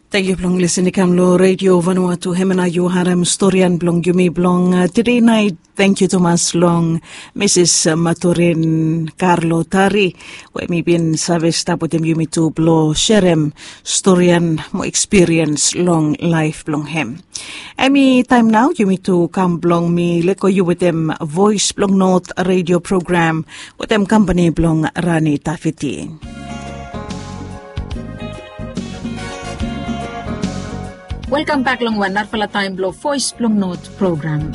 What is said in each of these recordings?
Thank you blong listening kam lo Radio Vanuatu hemena yu haram storian blong yumi blong today night. Thank you Thomas Long, Mrs. Maturin Carlo Tari. We mi bin service tapotem yumi tu blo sherem storian mo experience long life blong hem. Any time now yumi tu kam blong mi leko yu with them voice blong note radio program with them company blong Rani Tafiti. Welcome back long one narfala time blow voice blong note program.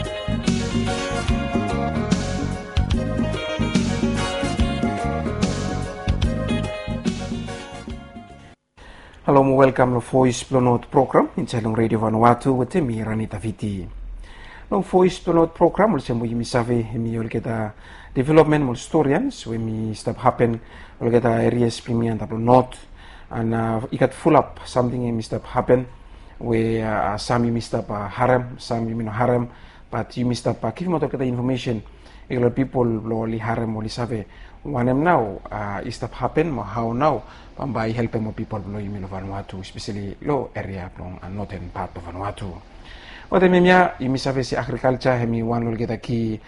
Hello, welcome to Voice Blue Note program in Chalong Radio Vanuatu with me Rani Tafiti. No Voice Blue Note program will say we save me will get a development more historians when me stuff happen will get a areas premium double note and it got full up something in stuff happen where some you missed up harem, some you mean harem, but you missed up give me the information. A lot of people only harem only save one em now stuff happen how now by helping more people below you mean Vanuatu, especially low area and northern part of Vanuatu. What I mean you miss have agriculture hemi one will get a key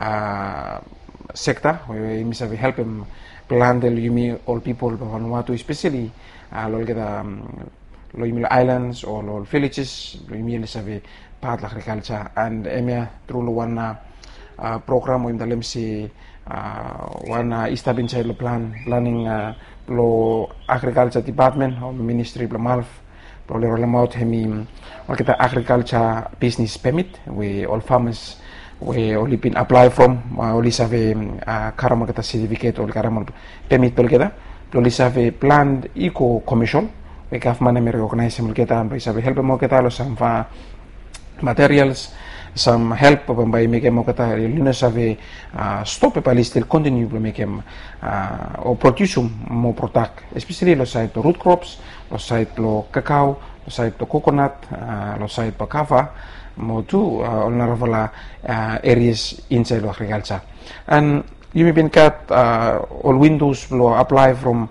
sector where you miss have help him plan the you mean all people of Vanuatu, especially will get Loimil Islands or all villages, Loimil is a part of agriculture, and Emia through one program with the LMC, one established planning lo agriculture department or ministry of Malf, probably roll out hemi, or get the agriculture business permit, where all farmers we only been apply from, only have a Karamagata certificate or Karamal permit together, only have a planned eco commission. We government may recognize him get and by help him get some materials, some help by making mokata lunas have stop a still continue to make him or produce more product, especially los side to root crops, los side to cacao, los side to coconut, los side to kava, more to all areas inside of agriculture. And you may be cut all windows will apply from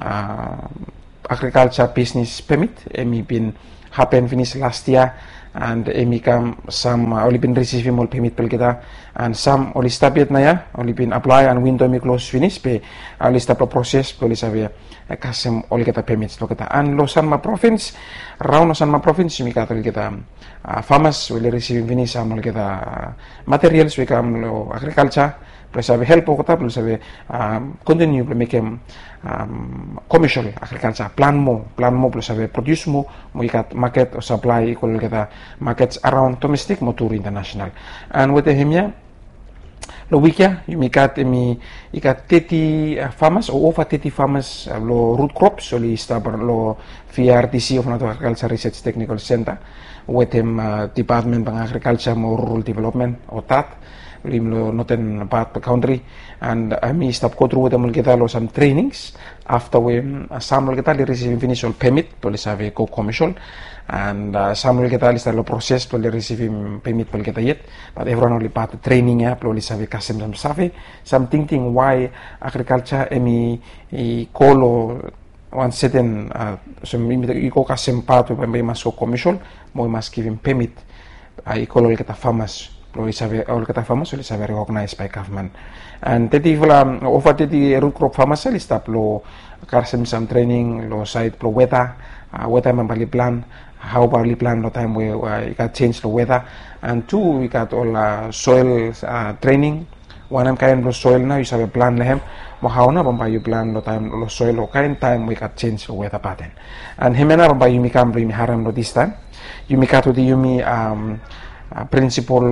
agriculture business permit. Emi been happen finish last year and emi come some only been receiving more permit pelkita and some only start na ya only been apply and window mi close finish pe only start the process only savia kasem only kita permits lo kita and lo Sanma province round Sanma province mi kata kita farmers will receive finish some only kita materials we come lo agriculture plus have help kita plus have continue to make commercial agriculture plan more plus have produce more we got market or supply equal kita markets around domestic more to international and with the hemia lo wikia you make got me you got 30 farmers or over 30 farmers lo root crops only start lo VRTC of Natural Agriculture Research Technical Center with him department of agriculture more rural development or that Limlo northern part of the country and me stop go through them get some trainings after we some will get receive initial permit to have a co-commission and some will get the process to receive permit will get yet but everyone only part of training ya probably have custom some survey some thinking why agriculture emi call one certain some eco custom part of me must commission more must give him permit I call get the farmers all kata farmers will be recognized by government and tadi over tadi root crop farmers will start lo karsem some training lo site lo weather membali plan how barley plan lo time we got change the weather and two we got all soil training one am kain lo soil na you have a plan lehem mo how na bamba you plan lo time lo soil lo kain time we got change the weather pattern and himena bamba you mikam bring haram lo this time you mikato di yumi principal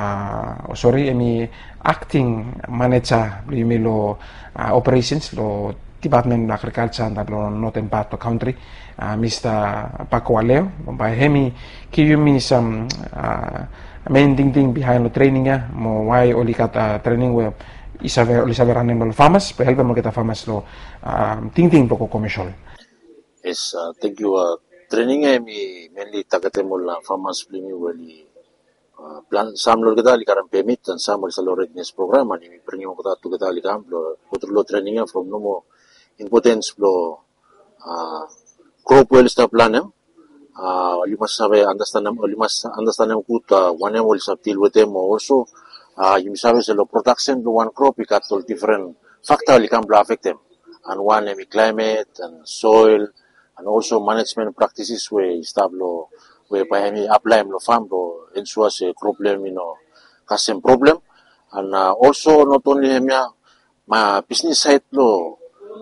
acting manager lo operations lo department of agriculture and lo northern part of the country Mr. Paco Aleo by hemi give me some main thing behind the training mo why only got training where isaver running lo farmers but help mo get farmers lo thing lo commission. Yes, thank you. Training mi mainly tagatemo la farmers plini wali plan sam lo kita likaran permit dan sam lo salo readiness program ani mi pernyo kita tu kita likam lo lo training from no importance lo crop well stuff plan limas sabe understand them good one em will sab deal with them also you sabe se lo production do one crop got all different factor li can affect them and one em climate and soil and also management practices we establo we by any apply lo farm lo ensure se problem kasem problem and also not only him ma business side lo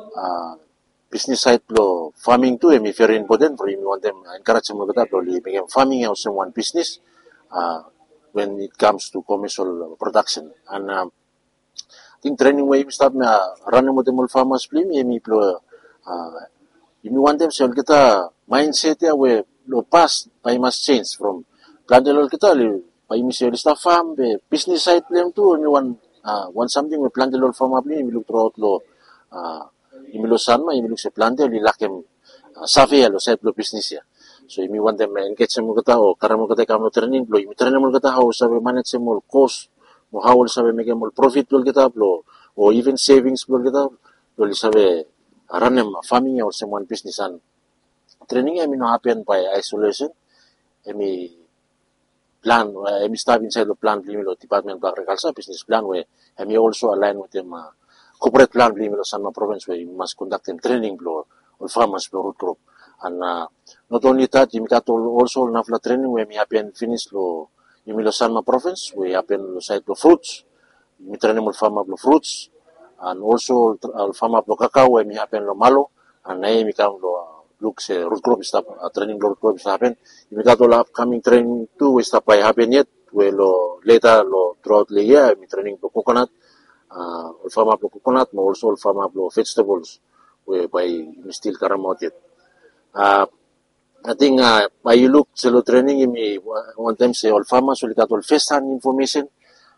farming too is very important for you want them encourage them to become farming also one business when it comes to commercial production and I think training way start me running with them farmers play me plo you want them so kita mindset ya we lo past by must change from plandelol kita by me so staff farm be business side them too you want something we plandelol farm play me look throughout lo imilo sanma imilo se plante li lakem savia lo set lo business ya so imi want them engage mo kata o karamo kata kam training lo imi training mo kata how sabe manage mo cost mo how sabe make mo profit lo kita lo o even savings lo kita lo li sabe ranem farming or some one business and training imi no happen by isolation imi plan imi start inside the plan lo department of agriculture business plan where imi also align with them corporate plan blimilo Sanma province where you must conduct them training blow or farmers blow root crop and not only that you got also nafla training where me happen finish lo imilo Sanma province we happen lo side lo fruits me training mo farmer blow fruits and also farmer blow cacao where me happen lo malo and na me come lo look se root crop stop training root crop happen you got all upcoming training too we stop by happen yet we lo later lo throughout the year me training blow coconut farm up coconut, but also farm up vegetables, whereby you still karamoted. I think by you look selo training me one time say all farmers will get all first hand information,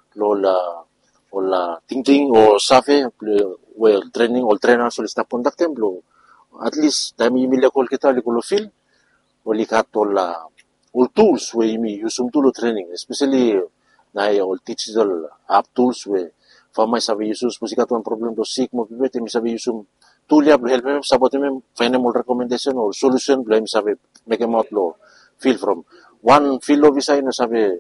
all thinking or safe well training all trainers will start conducting blow. At least time you mila call kita likolo feel, will got all tools where you use some tool training, especially na all digital app tools where farmers sabi use musikat one problem to seek mo bibet mi sabi use tool ya help me sabot me find more recommendation or solution blame sabi make em out lo feel from one field of design sabi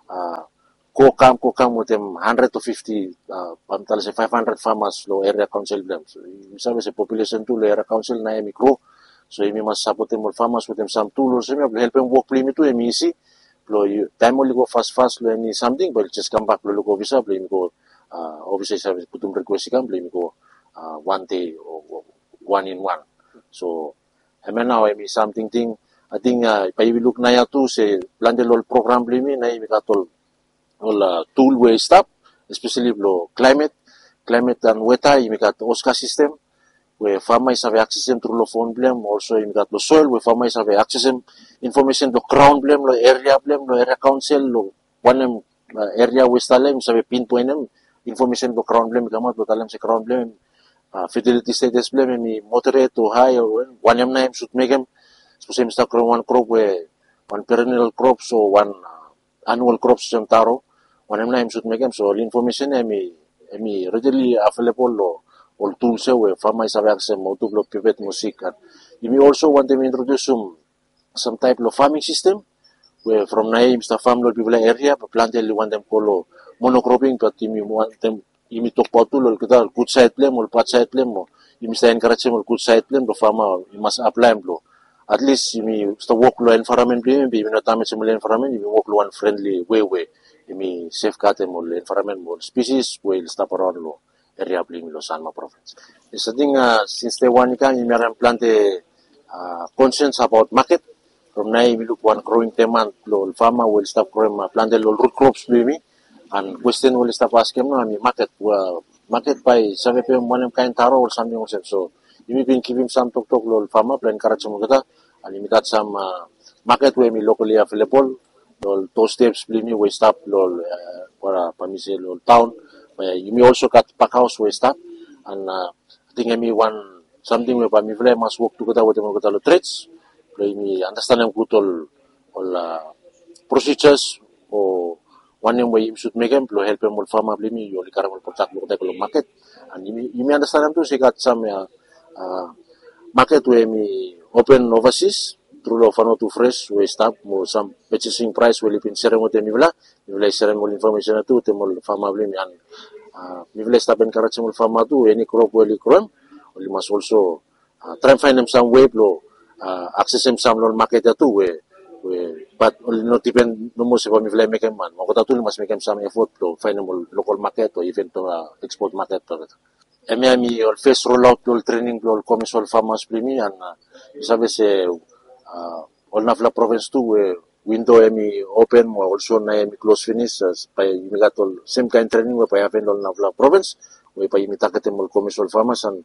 ko kam with them 100 to 50 pamtal se 500 farmers lo area council blame so sabi se population tool area council na micro so imi mas sabot them farmers with them some tool or semi help them work play me to easy lo time only go fast lo any something but just come back lo go visa blame go obviously sabi putum request kan blame ko one day or one in one so I mean now I mean something thing I think pa you look na ya tu se plan de lol program blame na I got all tool way stop especially lo climate and weather I got OSCA system where farmers have access through lo phone blame also I got lo soil where farmers have access information to ground blame lo area council lo one area west alem sabi pinpoint them information to ground blame kamat lo talam sa ground blame fidelity status blame mi moderate to high or one na should make them suppose sa one crop where one perennial crops or one annual crops sa taro one na should make them so all information mi readily available lo all tools where farmers have access mo to lo pivot music and you also want them introduce some type of farming system where from naim sta farm lo people area but plant you want them colo monocropping but you want them imi tok patulol kita good side blame or bad side blame mo imi sta encourage mo good side blame do farmer you must apply lo at least imi sta work lo environment blame bi na tamit sa environment imi work lo one friendly way imi safeguard mo environment mo species will stop around lo area blame lo Sanma province is a thing since day one kan imi ran plante conscience about market from now we look one growing demand lo farmer will stop growing plant lo root crops blame and question will stop asking no I mean market by 7 PM one kind taro or something or so you can give him some talk lo farmer plan encourage mo kata and limited some market where me locally available lo two steps blame we stop lo para pamise lo town you may also got pack house we stop and I think I mean one something where by me must work together with them lo trades me understand them good all procedures or one way you should make them to help them with farmer blame you only caramel protect lo market and you may understand them too she got some market where me open overseas through lo Vanuatu fresh we stop mo some purchasing price we lipin seremo te mi vla seremo information tu te mo fama blim yan mi vla stop en karat mo fama tu any crop we krom we must also try and find them some way lo access them some lo market tu we but only not depend no mo se mi vla make man mo ko tu mas make some effort lo find them local market or even to export market to mi ol face rollout ol training ol commercial farmers plimi and sabe se all nafla province tu we window mi open mo also na mi close finish pa mi gatol same kind training we pa happen all nafla province we pa mi takate mo commercial farmers and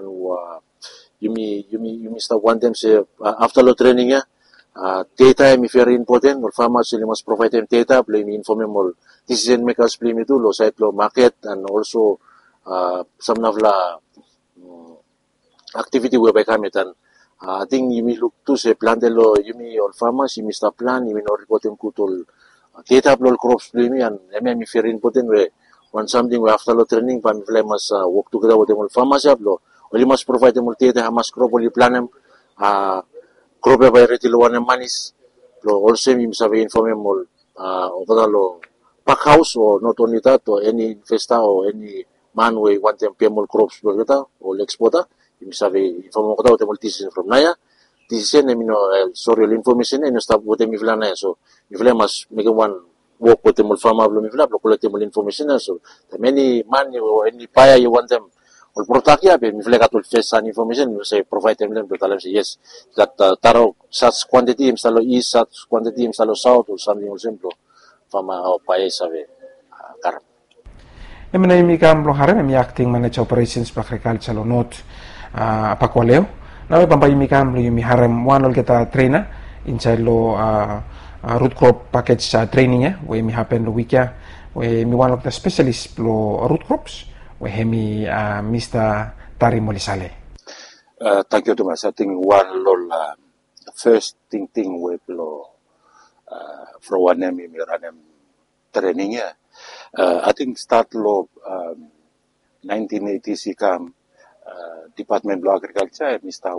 yumi sta one them say after lo training ya data mi very important mo farmers sila must provide them data play mi inform mo decision makers plimi tu lo site lo market and also some nafla activity we pa kamitan I think yumi look to se plan de lo yumi all farmers yumi sta plan yumi no reporting kutol data lo crops plimi and mi very important we when something we after lo training pa mi mas work together with them farmers lo only must provide them data hamas crop only plan them crop by ready lo one manis lo also mi sabi inform mo o lo pack house or not only that or any festa or any man we want them PML crops lo kita or exporter mi sabi inform ko daw te multisin from naya decision mi no sorry information no stop with mi vla na so mi vla mas make one work with them farmer lo mi vla lo collect them information so the many man or any paya you want them or protect ya mi vla katul face an information you say provide them to tell them yes that taro such quantity instalo east such quantity instalo south or something simple farmer o paya sabe karam Emina imi kam lo haren emi acting manager operations pa agriculture lo not pakwaleo na we pampa imi kam lo yumi harem one ol kita trainer inside lo root crop package training ya we mi happen lo weekya we mi one of the specialist lo root crops we hemi Mr. Tari Molisale. Thank you, Thomas. I think one lol first thing we lo for one name mi ranem training ya. I think start lo 1980 sikam Department of Agriculture Mr.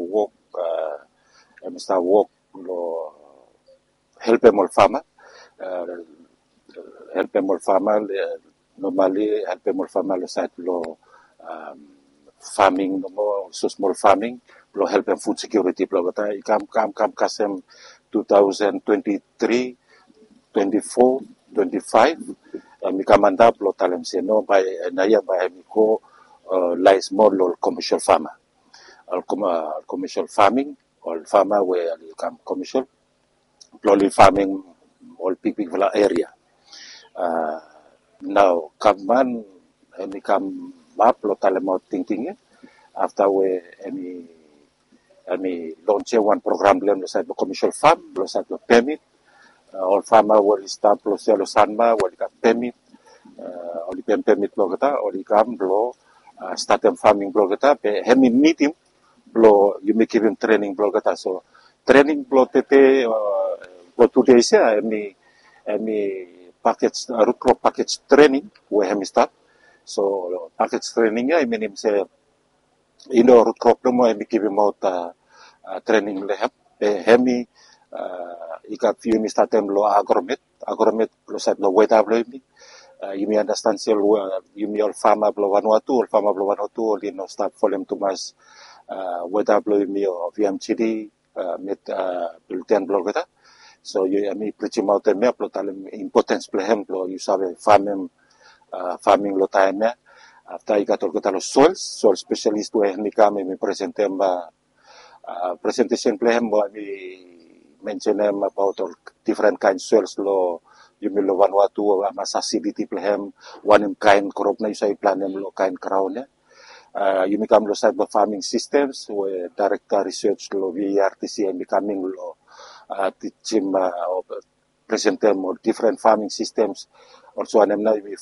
Walk lo help them all farmer normally help them all farmer lo site lo farming no so small farming lo help them food security lo kata kam kasem 2023 24 25 mi kamanda lo talem seno by naya by mi ko lies more lo commercial farmer commercial farming or farmer where come commercial purely farming all big area now kaman mi kam map lo talem thinking after we any launch one program lo sa commercial farm lo sa permit all farmer will start lo selo sanma will got permit oli permit lo kata oli kam lo start farming lo kata pe hemi meeting lo you make him training lo kata so training lo tete lo today sia any package root crop package training we hemi start so package training ya meaning say root crop mo hemi give him out training le hemi ikat few mi statem lo agromet lo set lo weta lo you may understand sel you may all farmer lo Vanuatu li no start for them to mas weta lo mi of VMCD met bulletin blog kata so you mi pretty out them lo talem importance plehem lo you sabe farming lo time ya after ikat lo soil specialist we ni kami mi presentem presentation plehem mi mention them about all different kinds soils lo yumilo Vanuatu mas acidity plehem one kind crop na isay plan them lo kind crown ya yumikam lo sa farming systems we director research lo VRTC and becoming lo teaching present them all different farming systems also anem na yumi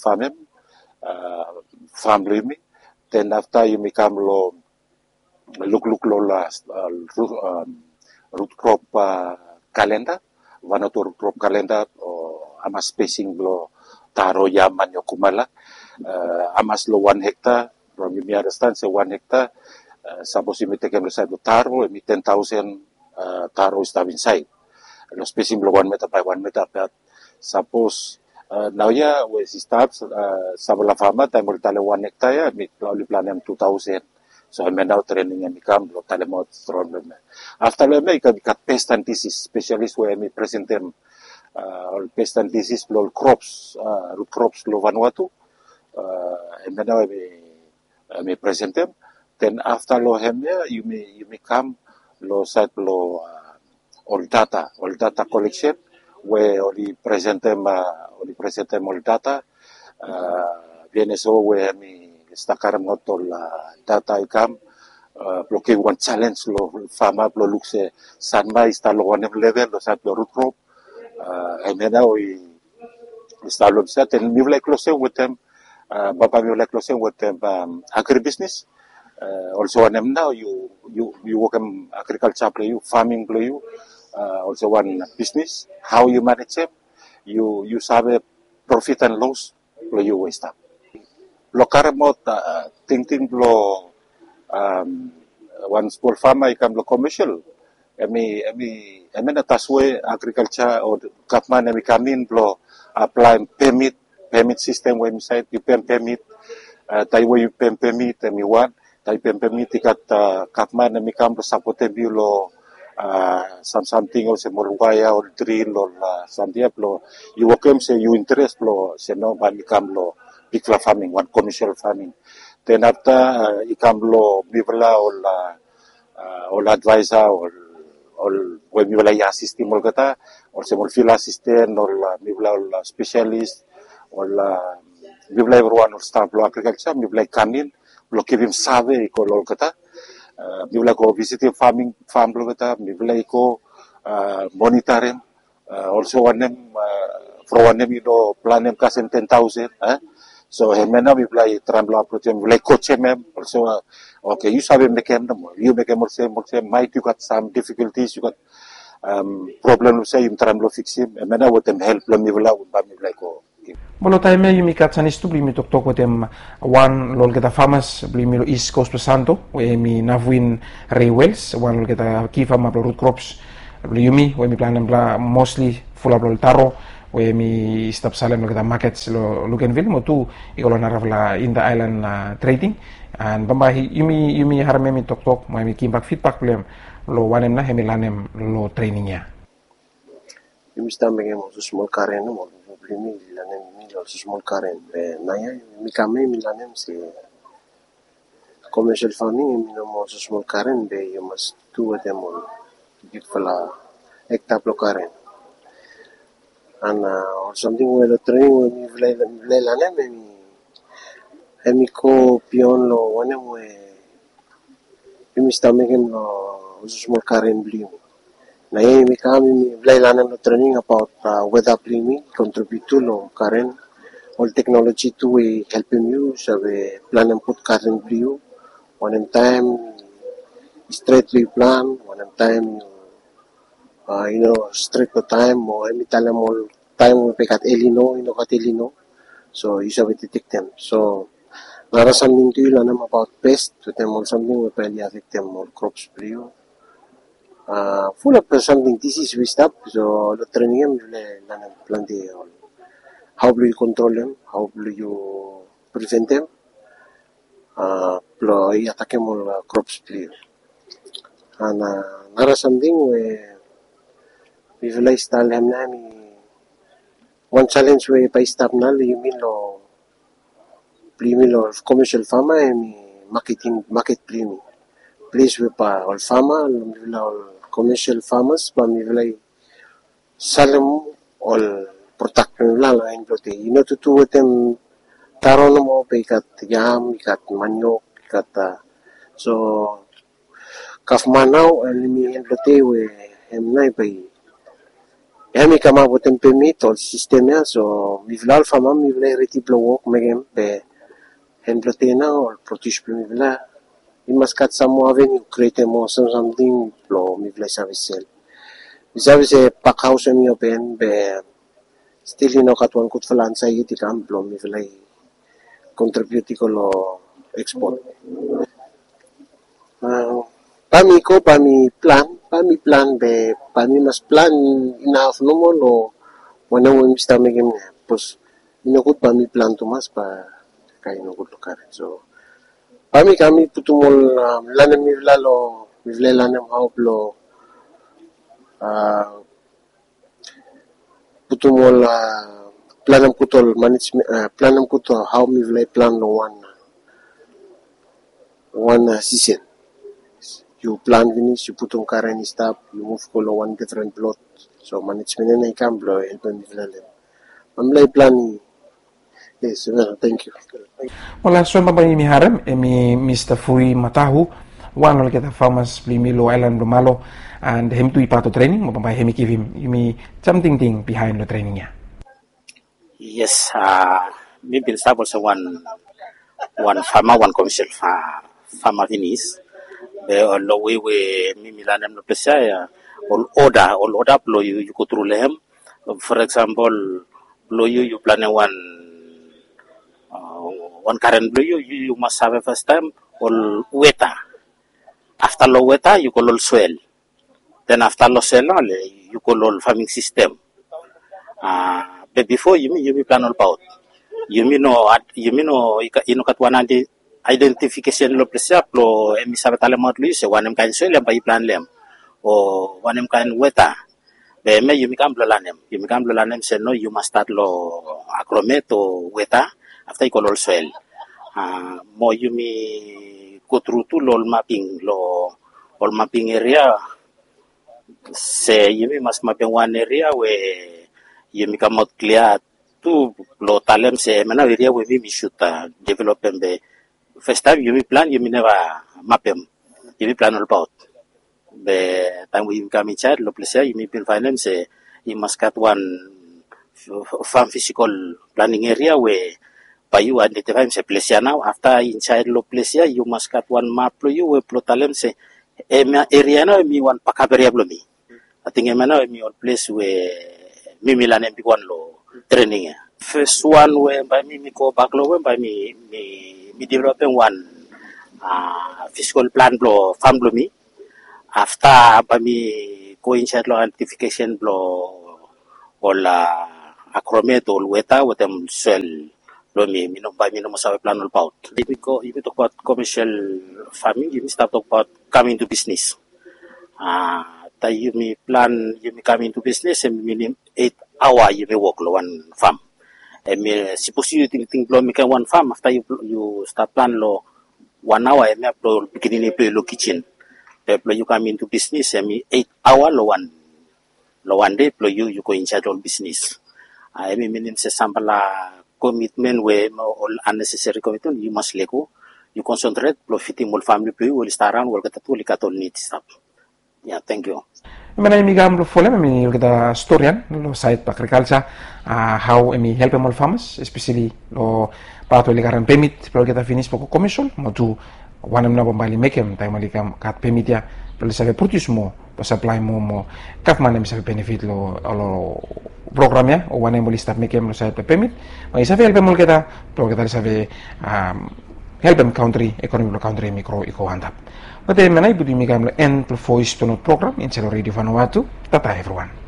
farm lo yumi then after yumikam lo look lo last root crop calendar Vanuatu root crop calendar o amas spacing lo taro yaman yo kumala amas lo 1 hectare from you understand so 1 hectare suppose you take lo sa taro mi 10,000 taro stuff inside. Lo spacing below 1 meter by 1 meter. But suppose now we start sabla farma time will tale 1 hectare mi plan 2000. So I now training and become lo tale mo problem. After lo me kat pest and disease specialist where me present them pest and disease lo crops root crops lo Vanuatu. And now me present them. Then after lo hemya you may come lo site lo all data collection where only present them all data viene so where me stakaram not all data ikam blocking one challenge lo farmer lo look se sanma sta lo one level lo site lo root crop and now we start lo set and we like close with them Papa we like close with them agribusiness also one them now you work in agriculture play you farming play you also one business how you manage them you sabe profit and loss play you waste up lo karamot thinking lo one small farmer ikam lo commercial emi na taswe agriculture or government emi kamin lo apply permit system website you permit tai you permit emi one tai permit ikat government emi kam lo support lo something also molwaya or drill or sandiap lo you welcome say you interest lo say no ban ikam lo big farming one commercial farming then after ikam lo bibla or advisor or when you like assisting mo kata or say mo field assistant or bibla or specialist or bibla everyone or staff lo agriculture bibla kanin lo give him survey ko lo kata bibla ko visiting farm lo kata bibla ko monitor him also one them for one them plan him kasen 10,000 so hemena bibla tramlo approach him like coach him also okay you sabe make him you make him also might you got some difficulties you got problem say you tramlo fix him hemena with them help lo bibla ko Bolo time yumi katsanis tu blimi tok with them one lol kita farmers blimi lo East Coast to Santo we mi navwin railways one lol kita kifa ma root crops yumi we mi plan bla mostly full of lol taro we mi stop salen lo kita markets lo Luganville mo tu ikolo naravla in the island trading and bambahi yumi harame mi tok mo mi kimbak feedback blem lo wanem na hemilanem lo training ya yumi stambe mo small karen mo blimi lanem small karen naya mi kame mi lanem se commercial farming mi no mo small karen be you must do with them on big fala hectare lo karen and or something where the training when mi vle lanem mi ko pion lo one we mi sta making lo small karen blimi na mi kami mi vle lanem lo training about weather blimi contribute to lo karen all technology to we helping you so we plan and put current view one in time straightly plan one in time straight to time or any time we pick at Elino so you should detect them so there are something to learn about pest to them or something we probably affect them or crops view full of something disease we stop so the training we learn plenty how will you control them? How will you prevent them? Attack them all crops clear. And there is something where we realize that one challenge where by stop now you mean lo commercial farmer and market premium. Place with all farmer all commercial farmers but we realize sell all protect lang inglote to with them taro no mo ikat yam ikat manok ikat so kafmanaw elimi inglote we emnay bay yami kama botem permit all system ya so mivlal fama mivlay reti blow megem be inglote na or protish mivla imaskat samo avenue create mo something blow mivlay service pack house mi open be still katwan kut falan sa iti kam blom mi velay contribute ko lo export pami plan Pami plan be pami mas plan enough no mo lo wana mo mista megem pues inokut pami plan to mas pa kay inokut lo kare. So pami kami putumol lanem mi lalo mi lanem hauplo putumol planam kutol management planam kutol how mi vlay plan no one season. You plan finish, you put on current stop, you move to one different plot. So management na ikam blo help me vlay. Mamlay plan. Yes, thank you. Wala so pa mi harem emi Mr. Fui Matahu one ol kita farmers Blimilo Island Lumalo and him to ipato training mo pa him give him yumi something thing behind the training niya. Yes, me bin stable sa one farmer, one commercial farmer Vinis. The all way me milanem no pesa all order blow you go through them. For example, blow you plan one current blow you must have a first time all weather. After low weather you call all soil. Then after low soil you call all farming system. But before you plan all about. You kat one identification lo presap lo emisabat alamot lo se wanem kain soil yang pai plan lem o wanem kain weather. Be me you mikam blalanem se no you must start lo acromet o weather after you call all soil. Mo you mi go through to all mapping area se you must mapping one area where you become out clear to lo talem se mana area where we should develop them be first time you plan you never map them you plan all about the time we come in charge lo place you may finance se you must cut one farm physical planning area where by you identify se place now after inside lo place you must cut one map lo you where lo talem se area na mi one pakaberia lo mi I think mana mi all place where mi milanem big one lo training first one where by me go back lo when by me developing one physical plan blow farm blow me after by me go inside lo identification blow all acromet all weather with them soil lo me no by me no masabi plan all about if you talk about commercial farming you start talk about coming to business you may plan you may come into business and minimum 8 hours you may work lo one farm. Suppose you think blow make one farm after you start plan lo 1 hour and blow beginning play lo kitchen. Blow you come into business and 8 hours lo one day blow you go inside all business. Minimum se sample commitment where all unnecessary commitment you must let go. You concentrate blow fitting all family play will start around will get to all needs stuff. Yeah, thank you. Mana imi gam lo folem imi kita storyan lo site agriculture how imi help all farmers especially lo pato ligaran permit pero kita finish poko commission mo tu wanam na bambali mekem tay malikam kat permit ya pero sabe produce mo pa supply mo kaf manam sabe benefit lo program ya o wanam mo lista mekem lo site permit ma sabe help mo kita pero kita sabe help them country economy lo country micro eco handap. But then, I would make an end to voice to not program in Celo Radio Vanuatu. Tata everyone.